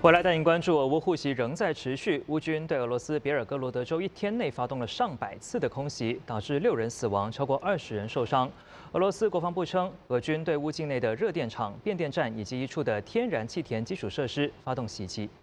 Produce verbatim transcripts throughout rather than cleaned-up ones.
回来带您关注，俄乌互袭仍在持续。乌军对俄罗斯别尔哥罗德州一天内发动了上百次的空袭，导致六人死亡，超过二十人受伤。俄罗斯国防部称，俄军对乌境内的热电厂、变电站以及一处的天然气田基础设施发动袭击。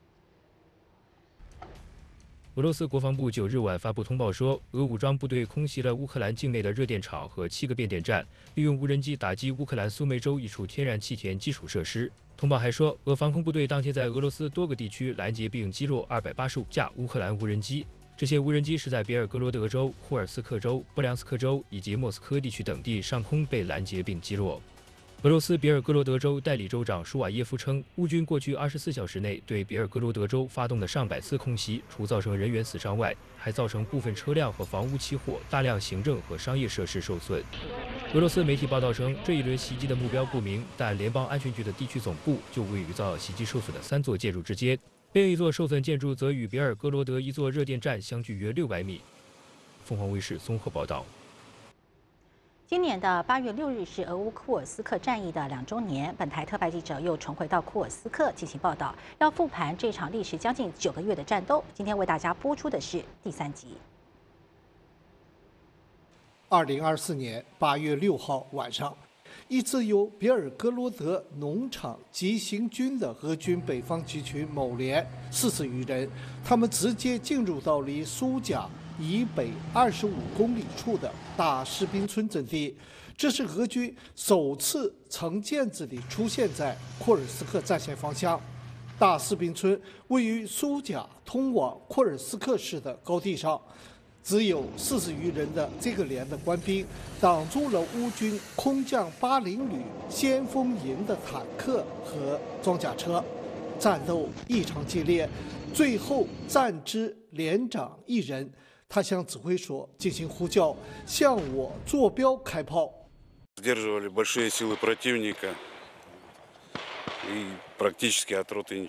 俄罗斯国防部九日晚发布通报说，俄武装部队空袭了乌克兰境内的热电厂和七个变电站，利用无人机打击乌克兰苏梅州一处天然气田基础设施。通报还说，俄防空部队当天在俄罗斯多个地区拦截并击落二百八十五架乌克兰无人机，这些无人机是在别尔哥罗德州、霍尔斯克州、布良斯克州以及莫斯科地区等地上空被拦截并击落。俄罗斯别尔哥罗德州代理州长舒瓦耶夫称，乌军过去二十四小时内对别尔哥罗德州发动的上百次空袭，除造成人员死伤外，还造成部分车辆和房屋起火，大量行政和商业设施受损。俄罗斯媒体报道称，这一轮袭击的目标不明，但联邦安全局的地区总部就位于遭袭击受损的三座建筑之间，另一座受损建筑则与别尔哥罗德一座热电站相距约六百米。凤凰卫视综合报道。 今年的八月六日是俄乌库尔斯克战役的两周年，本台特派记者又重回到库尔斯克进行报道，要复盘这场历时将近九个月的战斗。今天为大家播出的是第三集。 二零二四年八月六号晚上，一支由别尔哥罗德农场急行军的俄军北方集群某连四十余人，他们直接进入到离苏贾以北二十五公里处的大士兵村阵地，这是俄军首次成建制地出现在库尔斯克战线方向。大士兵村位于苏贾通往库尔斯克市的高地上，只有四十余人的这个连的官兵挡住了乌军空降八零旅先锋营的坦克和装甲车，战斗异常激烈，最后战至连长一人。他向指挥所进行呼叫，向我坐标开炮。 Сдерживали большие силы противника и практически от роты